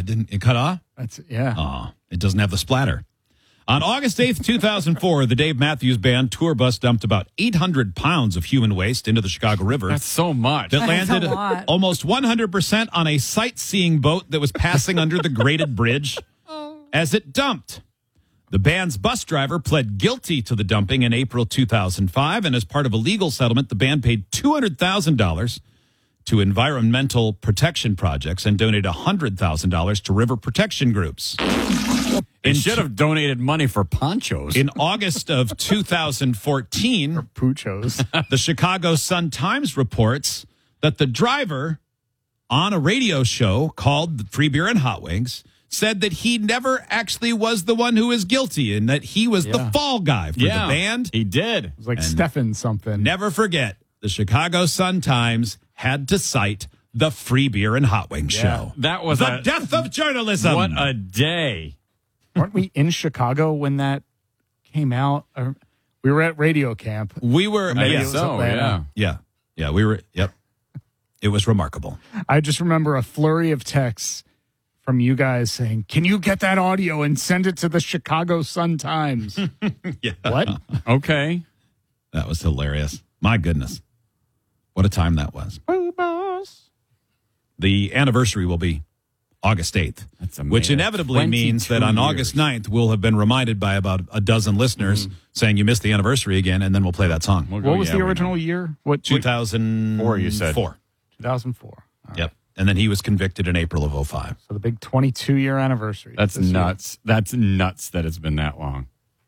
it cut off? Yeah. Oh, it doesn't have the splatter. On August 8th, 2004, the Dave Matthews Band tour bus dumped about 800 pounds of human waste into the Chicago River. That's so much. That That's landed a lot. almost 100% on a sightseeing boat that was passing under the graded bridge as it dumped. The band's bus driver pled guilty to the dumping in April 2005, and as part of a legal settlement, the band paid $200,000 to environmental protection projects and donated $100,000 to river protection groups. It should have donated money for ponchos. In August of 2014, Puchos. the Chicago Sun-Times reports that the driver on a radio show called Free Beer and Hot Wings said that he never actually was the one who was guilty and that he was the fall guy for the band. He did. It was like Stefan something. Never forget, the Chicago Sun-Times had to cite the Free Beer and Hot Wings show. That was the death of journalism. What a day. Weren't we in Chicago when that came out? We were at radio camp. We were, Maybe yes. it was Atlanta. Yeah, we were, yep. It was remarkable. I just remember a flurry of texts from you guys saying, "Can you get that audio and send it to the Chicago Sun-Times?" Yeah. What? Okay. That was hilarious. My goodness. What a time that was. Oh, boss. The anniversary will be August 8th, That's amazing. which inevitably means that on 22 August 9th, we'll have been reminded by about a dozen listeners saying you missed the anniversary again, and then we'll play that song. We'll go, What was the we original know. year? What? 2004, you said. 2004. All right. Yep. And then he was convicted in April of 05. So the big 22-year anniversary. That's this year. nuts. That's nuts that it's been that long.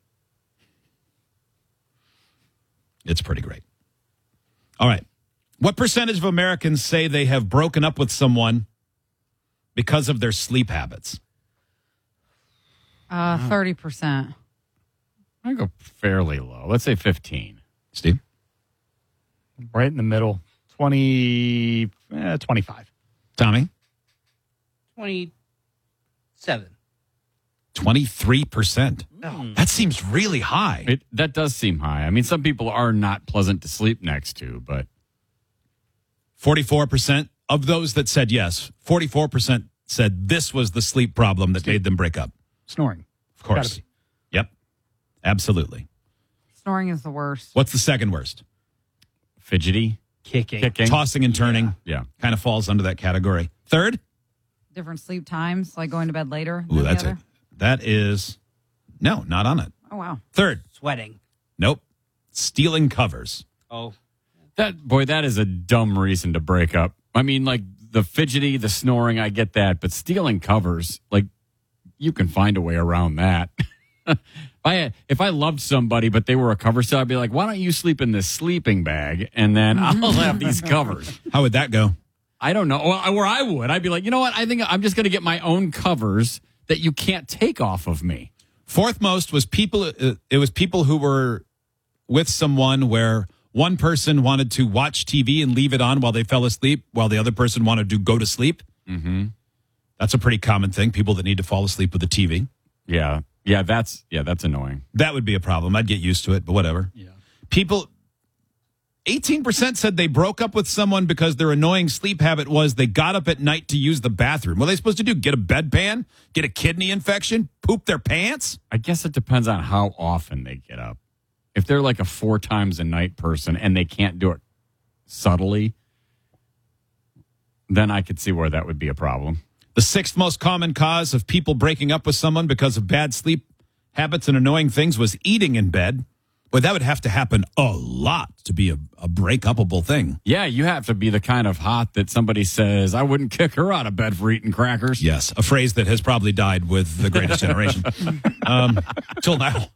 It's pretty great. All right. What percentage of Americans say they have broken up with someone because of their sleep habits? 30%. I go fairly low. Let's say 15. Steve? Right in the middle. 25. Tommy? 27. 23%. Oh. That seems really high. That does seem high. I mean, some people are not pleasant to sleep next to, but 44% of those that said yes, 44% said this was the sleep problem that made them break up. Snoring. Of course. Yep. Absolutely. Snoring is the worst. What's the second worst? fidgety, Kicking. Tossing and turning. Yeah. Kind of falls under that category. Third? Different sleep times, like going to bed later. Ooh, than the that's other. it. That is, no, not on it. Oh, wow. Third? Sweating. Nope. Stealing covers. Oh. That is a dumb reason to break up. I mean, like the fidgety, the snoring, I get that, but stealing covers, like you can find a way around that. If I loved somebody, but they were a cover stealer, I'd be like, why don't you sleep in this sleeping bag and then I'll have these covers. How would that go? I don't know. Well, where I would, I'd be like, you know what? I think I'm just going to get my own covers that you can't take off of me. Fourth most was people. It was people who were with someone where one person wanted to watch TV and leave it on while they fell asleep, while the other person wanted to go to sleep. Mm-hmm. That's a pretty common thing. People that need to fall asleep with the TV. Yeah, that's annoying. That would be a problem. I'd get used to it, but whatever. Yeah. People, 18% said they broke up with someone because their annoying sleep habit was they got up at night to use the bathroom. What are they supposed to do? Get a bedpan? Get a kidney infection? Poop their pants? I guess it depends on how often they get up. If they're like a 4 times a night person and they can't do it subtly, then I could see where that would be a problem. The sixth most common cause of people breaking up with someone because of bad sleep habits and annoying things was eating in bed. Boy, that would have to happen a lot to be a break-upable thing. Yeah, you have to be the kind of hot that somebody says, I wouldn't kick her out of bed for eating crackers. Yes, a phrase that has probably died with the Greatest Generation. Till now.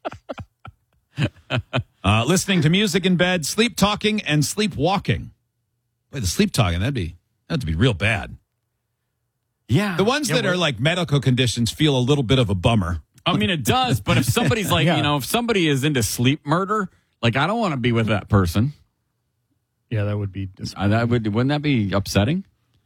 Listening to music in bed, sleep talking, and sleepwalking. Boy, the sleep talking, that'd be real bad. Yeah. The ones that are like medical conditions feel a little bit of a bummer. I mean, it does, but if somebody's like, if somebody is into sleep murder, like, I don't want to be with that person. Yeah, that would be Wouldn't that be upsetting?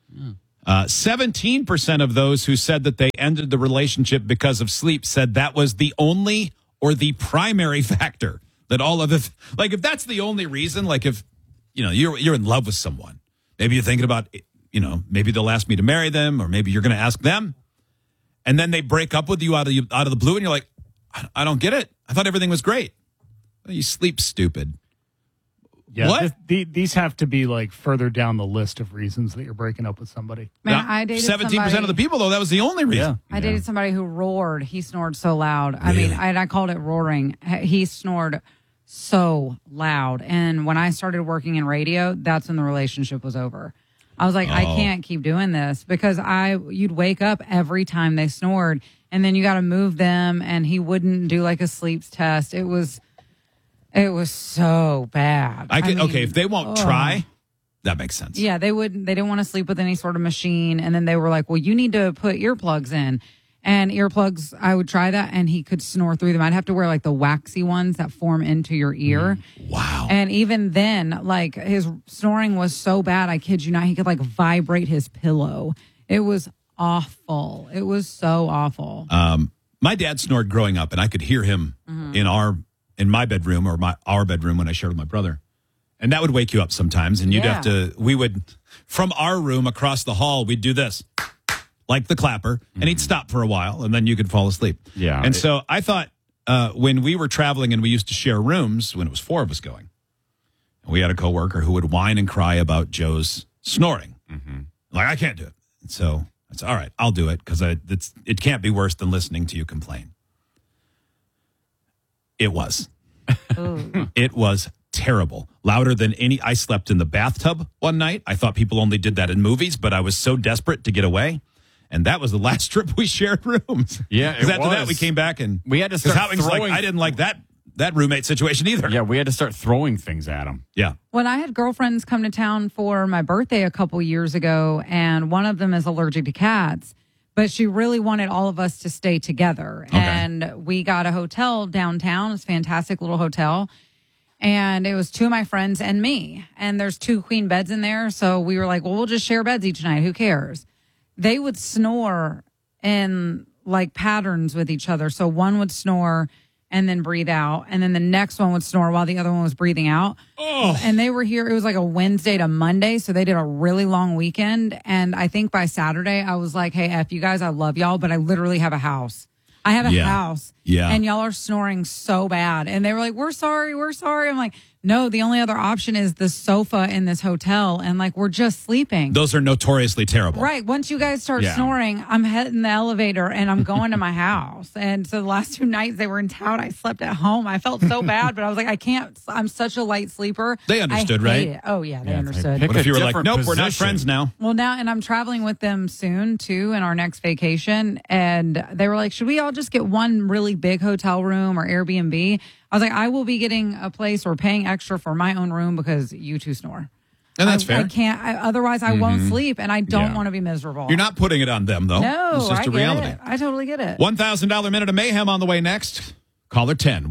17% of those who said that they ended the relationship because of sleep said that was the only or the primary factor. That all of it, like if that's the only reason, like if, you're in love with someone, maybe you're thinking about, maybe they'll ask me to marry them or maybe you're going to ask them. and then they break up with you out of the blue, and you're like, I don't get it. I thought everything was great. You sleep stupid. Yeah, What? These have to be like further down the list of reasons that you're breaking up with somebody. Man, I dated 17% of the people, though, that was the only reason. I dated somebody who roared. He snored so loud. I mean, I called it roaring. He snored so loud. And when I started working in radio, that's when the relationship was over. I was like, I can't keep doing this because you'd wake up every time they snored, and then you got to move them, and he wouldn't do like a sleeps test. It was so bad. Okay, if they won't try, that makes sense. Yeah, they didn't want to sleep with any sort of machine. And then they were like, well, you need to put earplugs in. And earplugs, I would try that, and he could snore through them. I'd have to wear like the waxy ones that form into your ear. Wow. And even then, like his snoring was so bad, I kid you not, he could like vibrate his pillow. It was awful. It was so awful. My dad snored growing up, and I could hear him in my bedroom or our bedroom when I shared with my brother. And that would wake you up sometimes. And we would, from our room across the hall, we'd do this, like the clapper, and he'd stop for a while, and then you could fall asleep. Yeah. And so I thought when we were traveling and we used to share rooms, when it was 4 of us going, and we had a coworker who would whine and cry about Joe's snoring. Like, I can't do it. And so I said, all right, I'll do it because it can't be worse than listening to you complain. It was. It was terrible. Louder than any. I slept in the bathtub one night. I thought people only did that in movies, but I was so desperate to get away. And that was the last trip we shared rooms. Yeah, Because after that, we came back and we had to start Howing's throwing. like, I didn't like that roommate situation either. Yeah, we had to start throwing things at him. Yeah. When I had girlfriends come to town for my birthday a couple years ago, and one of them is allergic to cats, but she really wanted all of us to stay together. Okay. And we got a hotel downtown. It's a fantastic little hotel. And it was 2 of my friends and me. And there's 2 queen beds in there. So we were like, well, we'll just share beds each night. Who cares? They would snore in like patterns with each other. So one would snore and then breathe out. And then the next one would snore while the other one was breathing out. Oh. And they were here. It was like a Wednesday to Monday. So they did a really long weekend. And I think by Saturday, I was like, hey, F you guys, I love y'all, but I literally have a house. I have a house. Yeah. And y'all are snoring so bad. And they were like, we're sorry. I'm like, no, the only other option is the sofa in this hotel. And like, we're just sleeping. Those are notoriously terrible. Right. Once you guys start snoring, I'm heading the elevator and I'm going to my house. And so the last 2 nights they were in town, I slept at home. I felt so bad, but I was like, I can't. I'm such a light sleeper. They understood, I hate right? it. Oh, yeah, they understood. pick What if a you were like, different nope, we're not position. friends now? Well, now, and I'm traveling with them soon, too, in our next vacation. And they were like, should we all just get one really big hotel room or Airbnb? I was like, I will be getting a place or paying extra for my own room because you 2 snore. And that's fair. I can't. Otherwise, I won't sleep, and I don't want to be miserable. You're not putting it on them, though. No, it's just I a get reality. it. I totally get it. $1,000 minute of mayhem on the way next. Caller 10,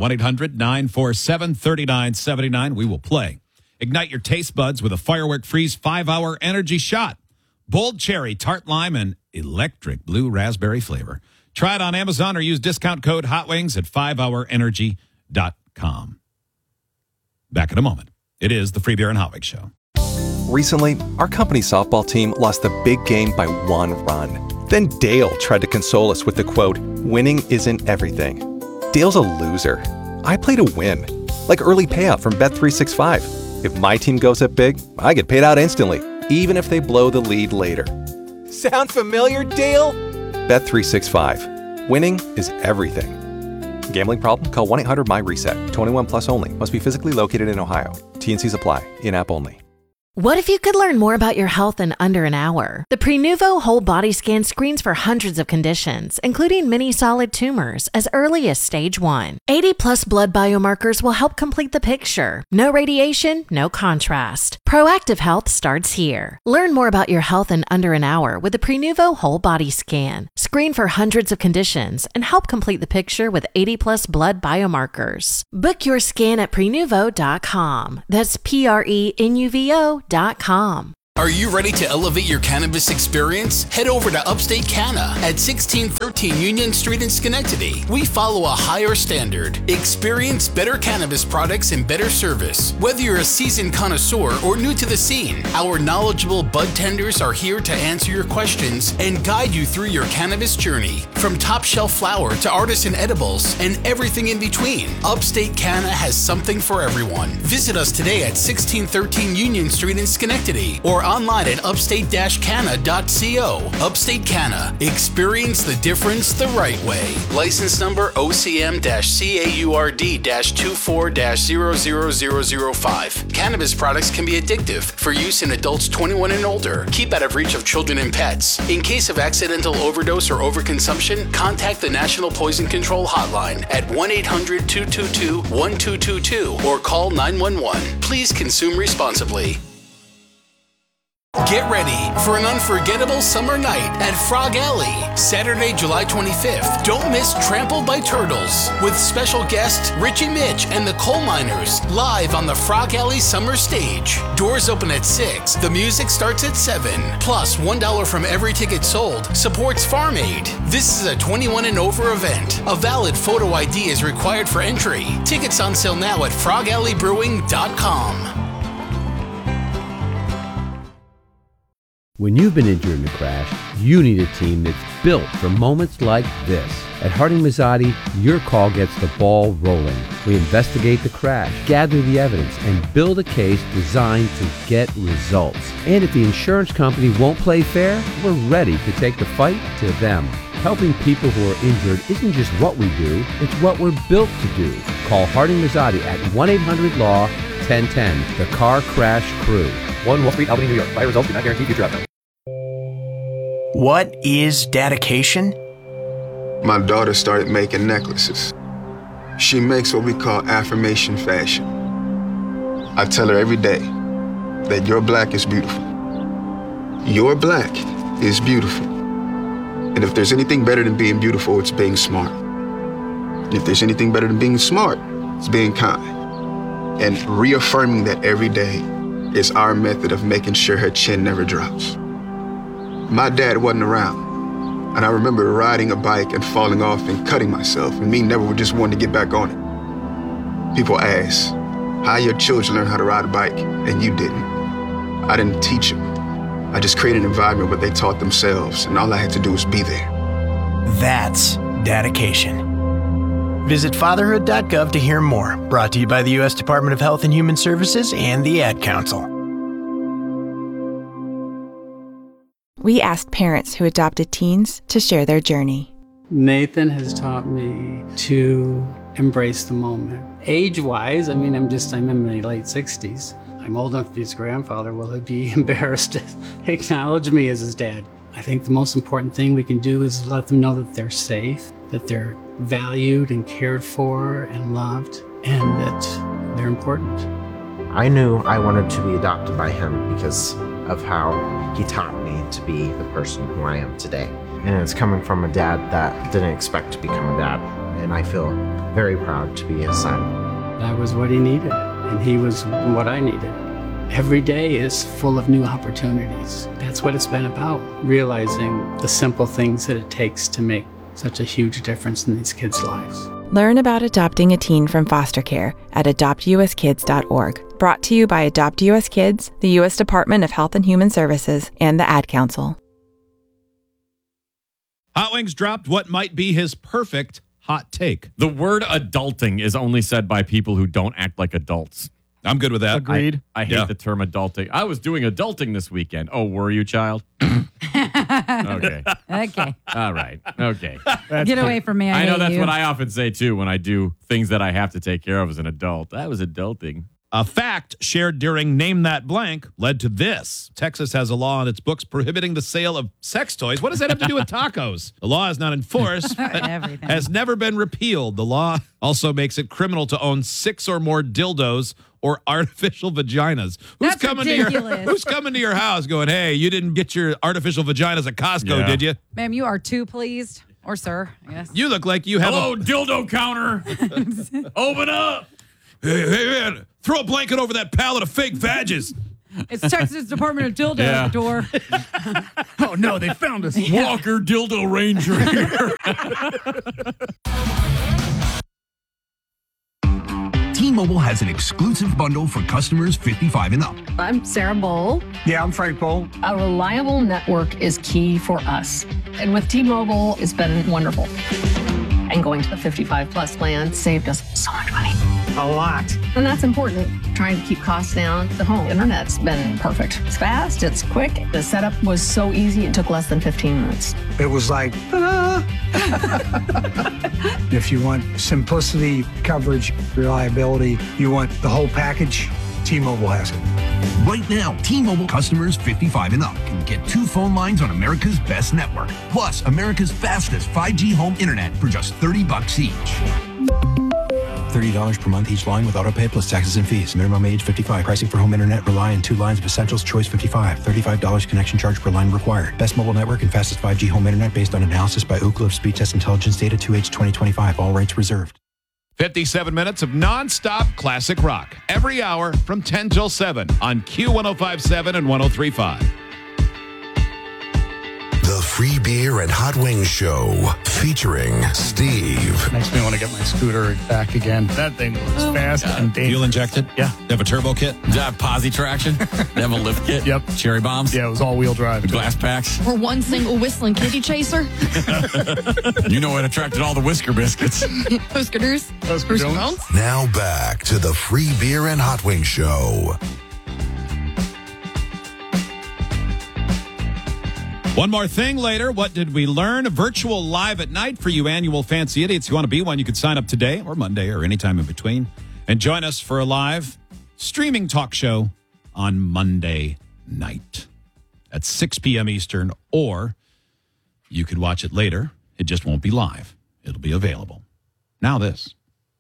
1-800-947-3979. We will play. Ignite your taste buds with a Firework Freeze 5-hour energy shot. Bold cherry, tart lime, and electric blue raspberry flavor. Try it on Amazon or use discount code HOTWINGS at 5hourenergy.com. Back in a moment. It is the Free Beer and Hot Wings Show. Recently, our company softball team lost a big game by 1 run. Then Dale tried to console us with the quote, "Winning isn't everything." Dale's a loser. I play to win. Like early payout from Bet365. If my team goes up big, I get paid out instantly, even if they blow the lead later. Sound familiar, Dale? Bet365. Winning is everything. Gambling problem? Call 1-800-MY-RESET. 21 plus only. Must be physically located in Ohio. T&Cs apply. In-app only. What if you could learn more about your health in under an hour? The Prenuvo Whole Body Scan screens for hundreds of conditions, including many solid tumors, as early as stage 1. 80-plus blood biomarkers will help complete the picture. No radiation, no contrast. Proactive health starts here. Learn more about your health in under an hour with the Prenuvo Whole Body Scan. Screen for hundreds of conditions and help complete the picture with 80-plus blood biomarkers. Book your scan at Prenuvo.com. That's Prenuvo.com. Are you ready to elevate your cannabis experience? Head over to Upstate Canna at 1613 Union Street in Schenectady. We follow a higher standard. Experience better cannabis products and better service. Whether you're a seasoned connoisseur or new to the scene, our knowledgeable bud tenders are here to answer your questions and guide you through your cannabis journey. From top shelf flower to artisan edibles and everything in between, Upstate Canna has something for everyone. Visit us today at 1613 Union Street in Schenectady or online at upstate-canna.co. Upstate Canna. Experience the difference the right way. License number OCM-CAURD-24-00005. Cannabis products can be addictive for use in adults 21 and older. Keep out of reach of children and pets. In case of accidental overdose or overconsumption, contact the National Poison Control Hotline at 1-800-222-1222 or call 911. Please consume responsibly. Get ready for an unforgettable summer night at Frog Alley, Saturday, July 25th. Don't miss Trampled by Turtles with special guest Richie Mitch and the Coal Miners live on the Frog Alley Summer Stage. Doors open at 6. The music starts at 7. Plus, $1 from every ticket sold supports Farm Aid. This is a 21 and over event. A valid photo ID is required for entry. Tickets on sale now at frogalleybrewing.com. When you've been injured in a crash, you need a team that's built for moments like this. At Harding Mazzotti, your call gets the ball rolling. We investigate the crash, gather the evidence, and build a case designed to get results. And if the insurance company won't play fair, we're ready to take the fight to them. Helping people who are injured isn't just what we do, it's what we're built to do. Call Harding Mazzotti at 1-800-LAW-1010, the Car Crash Crew. 1 Wall Street, Albany, New York. Buy results do not guarantee future outcomes. What is dedication? My daughter started making necklaces. She makes what we call affirmation fashion. I tell her every day that your black is beautiful. Your black is beautiful. And if there's anything better than being beautiful, it's being smart. And if there's anything better than being smart, it's being kind. And reaffirming that every day is our method of making sure her chin never drops. My dad wasn't around, and I remember riding a bike and falling off and cutting myself, and me never just wanting to get back on it. People ask, how your children learn how to ride a bike, and you didn't. I didn't teach them. I just created an environment where they taught themselves, and all I had to do was be there. That's dedication. Visit fatherhood.gov to hear more. Brought to you by the U.S. Department of Health and Human Services and the Ad Council. We asked parents who adopted teens to share their journey. Nathan has taught me to embrace the moment. Age-wise, I'm in my late 60s. I'm old enough to be his grandfather. Will he be embarrassed to acknowledge me as his dad? I think the most important thing we can do is let them know that they're safe, that they're valued and cared for and loved, and that they're important. I knew I wanted to be adopted by him because of how he taught me to be the person who I am today. And it's coming from a dad that didn't expect to become a dad, and I feel very proud to be his son. That was what he needed, and he was what I needed. Every day is full of new opportunities. That's what it's been about, realizing the simple things that it takes to make such a huge difference in these kids' lives. Learn about adopting a teen from foster care at adoptuskids.org. Brought to you by Adopt U.S. Kids, the U.S. Department of Health and Human Services, and the Ad Council. Hot Wings dropped what might be his perfect hot take. The word adulting is only said by people who don't act like adults. I'm good with that. Agreed. I hate the term adulting. I was doing adulting this weekend. Oh, were you, child? Okay. Okay. All right. Okay. Get away from me. I know hate that's you. what I often say, too, when I do things that I have to take care of as an adult. I was adulting. A fact shared during Name That Blank led to this. Texas has a law on its books prohibiting the sale of sex toys. What does that have to do with tacos? The law is not enforced, but has never been repealed. The law also makes it criminal to own 6 or more dildos or artificial vaginas. Who's coming to your house going, hey, you didn't get your artificial vaginas at Costco, did you? Ma'am, you are too pleased. Or sir, yes. You look like you have Hello, dildo counter. Open up. Hey, man, throw a blanket over that pallet of fake vages. It's Texas Department of Dildo at the door. Oh, no, they found us. Walker Dildo Ranger here. T-Mobile has an exclusive bundle for customers 55 and up. I'm Sarah Bowl. Yeah, I'm Frank Bowl. A reliable network is key for us. And with T-Mobile, it's been wonderful. And going to the 55 plus plan saved us so much money. A lot. And that's important. Trying to keep costs down. The home internet's been perfect. It's fast, it's quick. The setup was so easy, it took less than 15 minutes. It was like, ta-da! If you want simplicity, coverage, reliability, you want the whole package, T-Mobile has it. Right now, T-Mobile customers 55 and up can get 2 phone lines on America's best network, plus America's fastest 5G home internet for just $30 each. $30 per month each line with autopay plus taxes and fees. Minimum age 55. Pricing for home internet rely on 2 lines of Essentials Choice 55. $35 connection charge per line required. Best mobile network and fastest 5G home internet based on analysis by Ookla of Speed Test Intelligence data 2H 2025. All rights reserved. 57 minutes of nonstop classic rock every hour from 10 till 7 on Q1057 and 1035. The Free Beer and Hot Wings Show featuring Steve. Makes me want to get my scooter back again. That thing was fast and dangerous. Fuel injected? Yeah. They have a turbo kit? Does that have posi traction? They have a lift kit? Yep. Cherry bombs? Yeah, it was all-wheel drive. Glass packs? Or one single whistling kitty chaser. You know what attracted all the Whisker Biscuits. Whiskers. Now back to the Free Beer and Hot Wings Show. One more thing later. What did we learn? Virtual Live at Night for you annual Fancy Idiots. You want to be one, you can sign up today or Monday or anytime in between and join us for a live streaming talk show on Monday night at 6 p.m. Eastern, or you could watch it later. It just won't be live. It'll be available. Now this.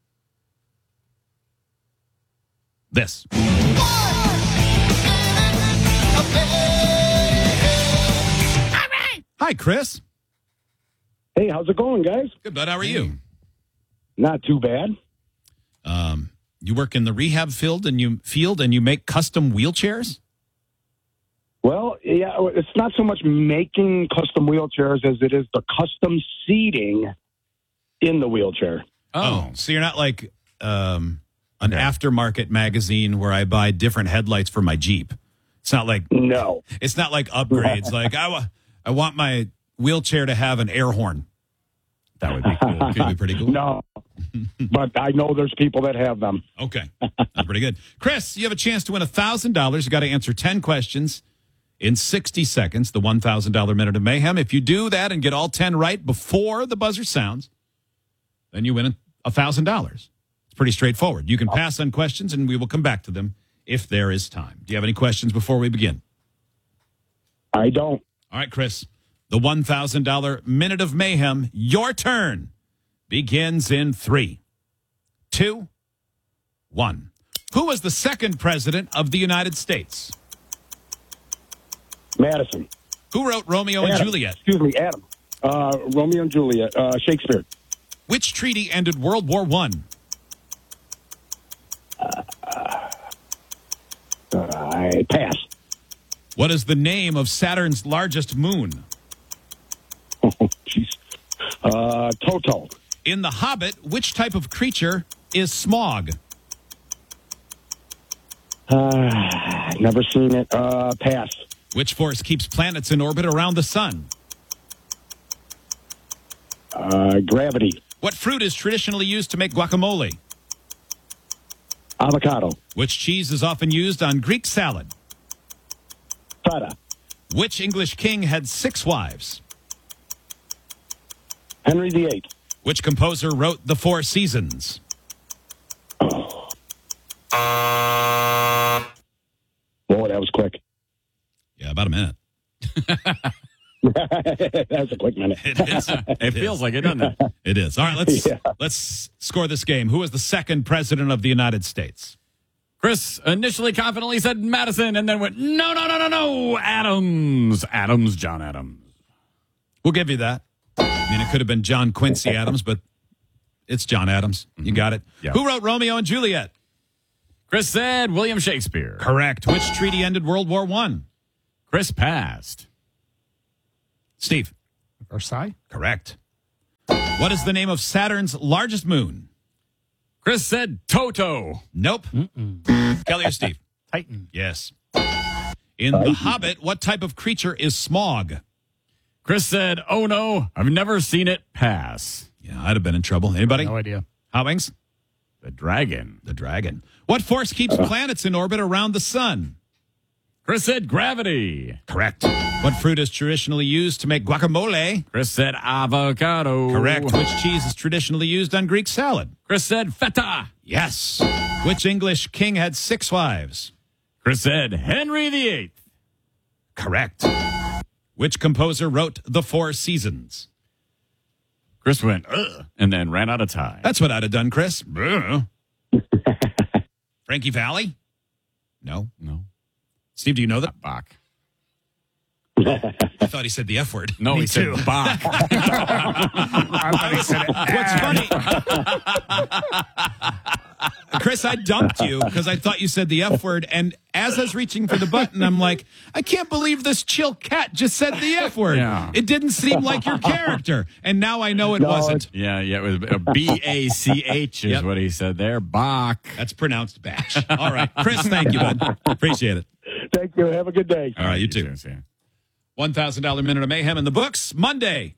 Hi, Chris. Hey, how's it going, guys? Good, bud. How are you? Not too bad. You work in the rehab field and you make custom wheelchairs? Well, yeah, it's not so much making custom wheelchairs as it is the custom seating in the wheelchair. Oh, so you're not like an aftermarket magazine where I buy different headlights for my Jeep. It's not like It's not like upgrades. Like I want my wheelchair to have an air horn. That would be cool. Could be pretty cool. No, but I know there's people that have them. Okay, that's pretty good. Chris, you have a chance to win $1,000. You got to answer 10 questions in 60 seconds. The $1,000 Minute of Mayhem. If you do that and get all 10 right before the buzzer sounds, then you win $1,000. It's pretty straightforward. You can pass on questions, and we will come back to them if there is time. Do you have any questions before we begin? I don't. All right, Chris. The $1,000 Minute of Mayhem, your turn, begins in 3, 2, 1. Who was the second president of the United States? Madison. Who wrote Romeo and Juliet? Excuse me, Adam. Romeo and Juliet. Shakespeare. Which treaty ended World War I pass. What is the name of Saturn's largest moon? Oh, jeez. Toto. In The Hobbit, which type of creature is Smog? Never seen it. Pass. Which force keeps planets in orbit around the sun? Gravity. What fruit is traditionally used to make guacamole? Avocado. Which cheese is often used on Greek salad? Feta. Which English king had 6 wives? Henry VIII. Which composer wrote The Four Seasons? Boy, that was quick. Yeah, about a minute. That's a quick minute. It is. It feels like it, doesn't it? It is. All right, let's score this game. Who was the second president of the United States? Chris initially confidently said Madison and then went, no, Adams. John Adams. We'll give you that. I mean, it could have been John Quincy Adams, but it's John Adams. You got it. Yeah. Who wrote Romeo and Juliet? Chris said William Shakespeare. Correct. Which treaty ended World War I? Chris passed. Steve. Versailles. Correct. What is the name of Saturn's largest moon? Chris said Toto. Nope. Kelly or Steve? Titan. Yes. In The Hobbit, what type of creature is Smaug? Chris said, oh no, I've never seen it. Pass. Yeah, I'd have been in trouble. Anybody? No idea. Hot Wings? The dragon. The dragon. What force keeps planets in orbit around the sun? Chris said gravity. Correct. What fruit is traditionally used to make guacamole? Chris said avocado. Correct. Which cheese is traditionally used on Greek salad? Chris said feta. Yes. Which English king had 6 wives? Chris said Henry VIII. Correct. Which composer wrote The Four Seasons? Chris went, ugh, and then ran out of time. That's what I'd have done, Chris. Frankie Valli? No. Steve, do you know that? Bach. I thought he said the F word. No, he said Bach. I thought he said What's funny, Chris, I dumped you because I thought you said the F word. And as I was reaching for the button, I'm like, I can't believe this chill cat just said the F word. Yeah. It didn't seem like your character. And now I know it wasn't. Yeah, it was B-A-C-H is what he said there. Bach. That's pronounced batch. All right. Chris, thank you, bud. Appreciate it. Thank you. Have a good day. All right, you too. $1,000 Minute of Mayhem in the books. Monday.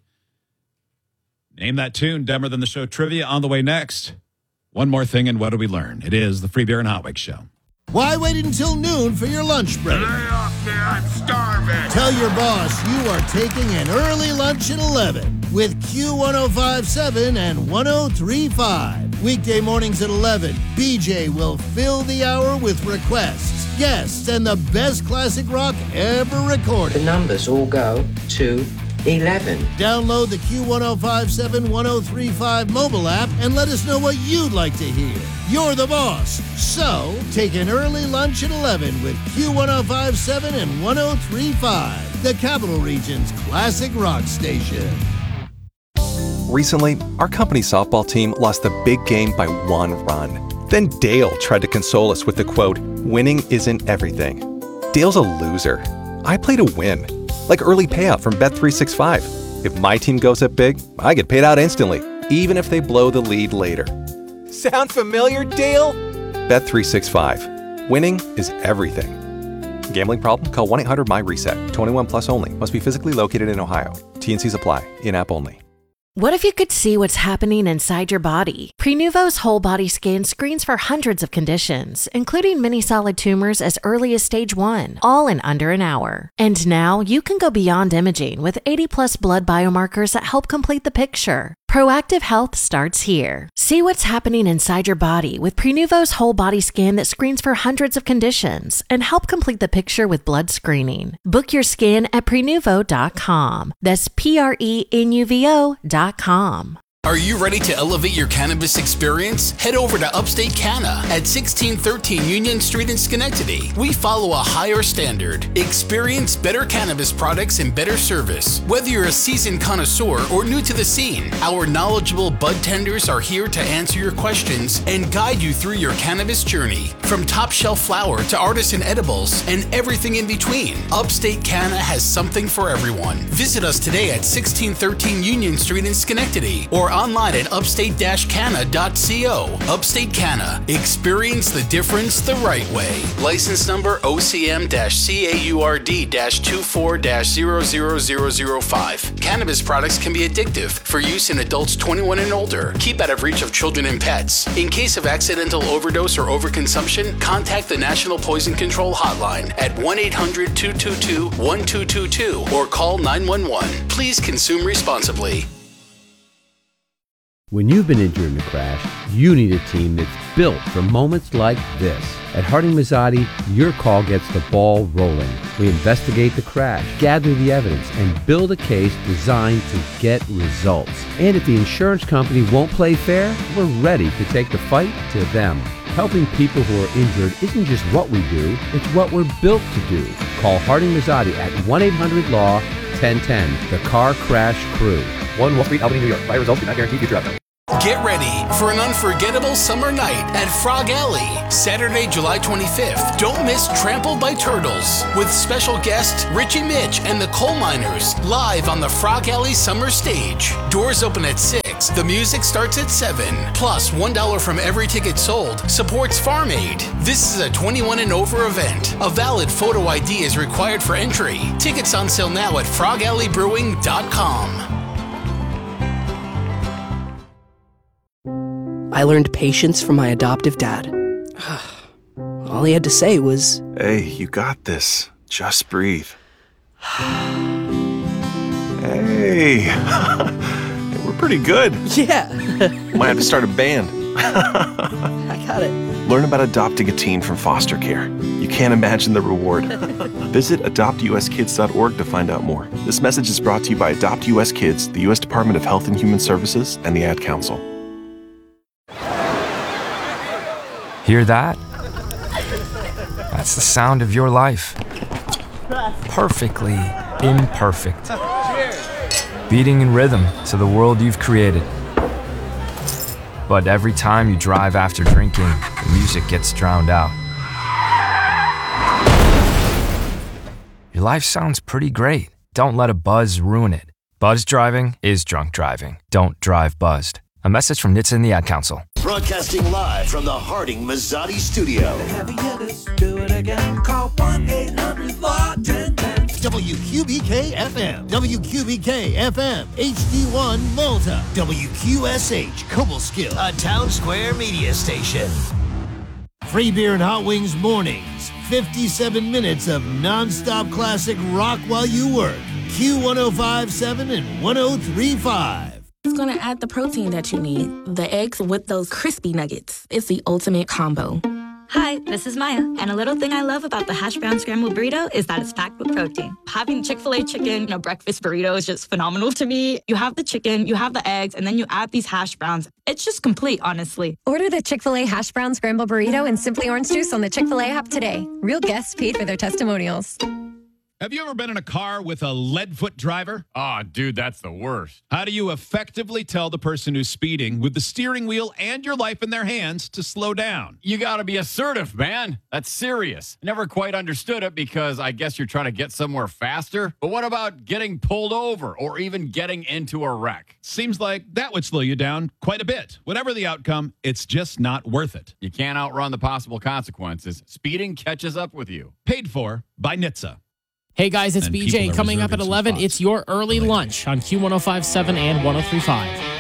Name that tune. Dumber Than the Show trivia on the way next. One more thing, and what do we learn? It is the Free Beer and Hot Wings Show. Why wait until noon for your lunch break? Lay off there, I'm starving. Tell your boss you are taking an early lunch at 11 with Q1057 and 1035. Weekday mornings at 11, BJ will fill the hour with requests, guests, and the best classic rock ever recorded. The numbers all go to 11. Download the Q1057 1035 mobile app and let us know what you'd like to hear. You're the boss. So, take an early lunch at 11 with Q1057 and 1035, the Capital Region's classic rock station. Recently, our company softball team lost the big game by 1 run. Then Dale tried to console us with the quote, "Winning isn't everything." Dale's a loser. I play to win. Like early payout from Bet365. If my team goes up big, I get paid out instantly, even if they blow the lead later. Sound familiar, Dale? Bet365. Winning is everything. Gambling problem? Call 1-800-MY-RESET. 21 plus only. Must be physically located in Ohio. T&Cs apply. In-app only. What if you could see what's happening inside your body? Prenuvo's whole body scan screens for hundreds of conditions, including many solid tumors as early as stage 1, all in under an hour. And now you can go beyond imaging with 80+ blood biomarkers that help complete the picture. Proactive health starts here. See what's happening inside your body with Prenuvo's whole body scan that screens for hundreds of conditions and help complete the picture with blood screening. Book your scan at Prenuvo.com. That's Prenuvo.com. Are you ready to elevate your cannabis experience? Head over to Upstate Canna at 1613 Union Street in Schenectady. We follow a higher standard. Experience better cannabis products and better service. Whether you're a seasoned connoisseur or new to the scene, our knowledgeable bud tenders are here to answer your questions and guide you through your cannabis journey. From top shelf flower to artisan edibles and everything in between, Upstate Canna has something for everyone. Visit us today at 1613 Union Street in Schenectady or online at upstate-canna.co. Upstate Canna. Experience the difference the right way. License number OCM-CAURD-24-00005. Cannabis products can be addictive for use in adults 21 and older. Keep out of reach of children and pets. In case of accidental overdose or overconsumption, contact the National Poison Control Hotline at 1-800-222-1222 or call 911. Please consume responsibly. When you've been injured in a crash, you need a team that's built for moments like this. At Harding Mazzotti, your call gets the ball rolling. We investigate the crash, gather the evidence, and build a case designed to get results. And if the insurance company won't play fair, we're ready to take the fight to them. Helping people who are injured isn't just what we do, it's what we're built to do. Call Harding Mazzotti at 1-800-LAW-1010, the Car Crash Crew. 1 Wall Street, Albany, New York. Buy results do not guarantee future outcomes. Get ready for an unforgettable summer night at Frog Alley, Saturday, July 25th. Don't miss Trampled by Turtles with special guest Richie Mitch and the Coal Miners live on the Frog Alley Summer Stage. Doors open at 6. The music starts at 7. Plus, $1 from every ticket sold supports Farm Aid. This is a 21 and over event. A valid photo ID is required for entry. Tickets on sale now at frogalleybrewing.com. I learned patience from my adoptive dad. All he had to say was, "Hey, you got this. Just breathe." Hey, we're pretty good. Yeah. Might have to start a band. I got it. Learn about adopting a teen from foster care. You can't imagine the reward. Visit adoptuskids.org to find out more. This message is brought to you by Adopt US Kids, the U.S. Department of Health and Human Services, and the Ad Council. Hear that? That's the sound of your life. Perfectly imperfect. Beating in rhythm to the world you've created. But every time you drive after drinking, the music gets drowned out. Your life sounds pretty great. Don't let a buzz ruin it. Buzz driving is drunk driving. Don't drive buzzed. A message from NHTSA and the Ad Council. Broadcasting live from the Harding Mazzotti studio. Do it again. Call 1-800-1010. WQBK FM, WQBK FM, HD1 Malta, WQSH Cobleskill, a Town Square media station. Free beer and hot wings mornings. 57 minutes of non-stop classic rock while you work. Q1057 and 1035. It's going to add the protein that you need. The eggs with those crispy nuggets. It's the ultimate combo. Hi, this is Maya, and a little thing I love about the hash brown scrambled burrito is that it's packed with protein. Having Chick-fil-A chicken, breakfast burrito is just phenomenal to me. You have the chicken, you have the eggs, and then you add these hash browns. It's just complete, honestly. Order the Chick-fil-A hash brown scrambled burrito and Simply Orange Juice on the Chick-fil-A app today. Real guests paid for their testimonials. Have you ever been in a car with a lead-foot driver? Oh, dude, that's the worst. How do you effectively tell the person who's speeding with the steering wheel and your life in their hands to slow down? You got to be assertive, man. That's serious. Never quite understood it because I guess you're trying to get somewhere faster. But what about getting pulled over or even getting into a wreck? Seems like that would slow you down quite a bit. Whatever the outcome, it's just not worth it. You can't outrun the possible consequences. Speeding catches up with you. Paid for by NHTSA. Hey guys, it's And BJ. people are Coming up at reserving some 11, spots. it's your early lunch on Q1057 and 1035.